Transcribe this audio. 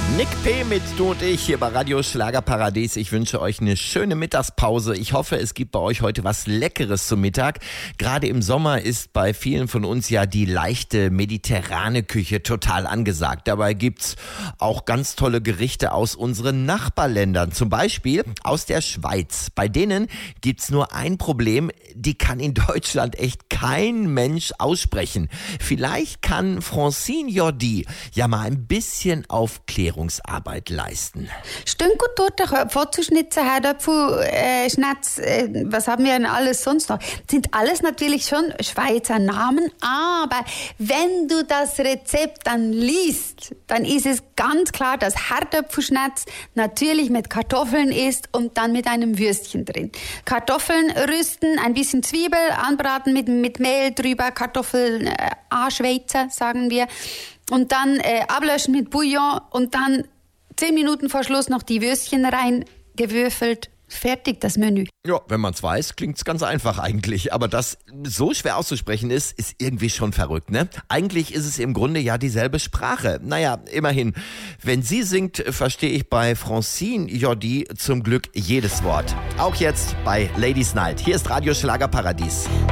Nick P. mit Du und ich hier bei Radio Schlagerparadies. Ich wünsche euch eine schöne Mittagspause. Ich hoffe, es gibt bei euch heute was Leckeres zum Mittag. Gerade im Sommer ist bei vielen von uns ja die leichte mediterrane Küche total angesagt. Dabei gibt's auch ganz tolle Gerichte aus unseren Nachbarländern. Zum Beispiel aus der Schweiz. Bei denen gibt's nur ein Problem. Die kann in Deutschland echt kein Mensch aussprechen. Vielleicht kann Francine Jordi ja mal ein bisschen Aufklärungsarbeit leisten. Stünkeltorte, Pfotzenschnitzel, Herdöpfel, Schnetz, was haben wir denn alles sonst noch? Sind alles natürlich schon Schweizer Namen, aber wenn du das Rezept dann liest, dann ist es ganz klar, dass Herdöpfelschnetz natürlich mit Kartoffeln ist und dann mit einem Würstchen drin. Kartoffeln rüsten, ein bisschen Zwiebel anbraten mit Mehl drüber, Kartoffeln anschweizen, sagen wir. Und dann ablöschen mit Bouillon und dann 10 Minuten vor Schluss noch die Würstchen rein, gewürfelt. Fertig, das Menü. Ja, wenn man es weiß, klingt es ganz einfach eigentlich. Aber dass so schwer auszusprechen ist irgendwie schon verrückt, ne? Eigentlich ist es im Grunde ja dieselbe Sprache. Naja, immerhin. Wenn sie singt, verstehe ich bei Francine Jordi zum Glück jedes Wort. Auch jetzt bei Ladies Night. Hier ist Radio Schlagerparadies.